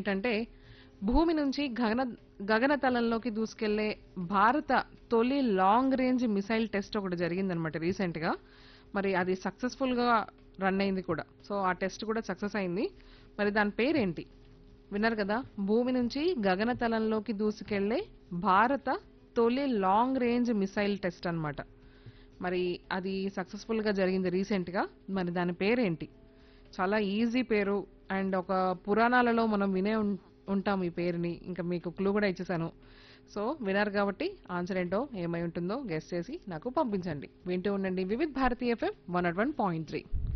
ఏంటంటే భూమి నుంచి గగనతలంలోకి దూసుకెళ్లే భారత తొలి లాంగ్ రేంజ్ మిసైల్ టెస్ట్ ఒకటి జరిగిందనమాట రీసెంట్ గా. మరి అది సక్సెస్ఫుల్ గా రన్ అయింది కూడా. సో ఆ టెస్ట్ కూడా సక్సెస్ అయింది. మరి దాని పేరేంటి విన్నారు కదా? భూమి నుంచి గగనతలంలోకి దూసుకెళ్లే భారత తొలి లాంగ్ రేంజ్ మిసైల్ టెస్ట్ అన్నమాట. మరి అది సక్సెస్ఫుల్ గా జరిగింది రీసెంట్ గా. మరి దాని పేరేంటి? చాలా ఈజీ పేరు అండ్ ఒక పురాణాలలో మనం ఉంటాం ఈ పేరుని. ఇంకా మీకు క్లూ కూడా ఇచ్చేసాను. సో విన్నారు కాబట్టి ఆన్సర్ ఏంటో ఏమై ఉంటుందో గెస్ చేసి నాకు పంపించండి. వింటూ ఉండండి వివిధ్ భారతీ ఎఫ్ఎం 101.3.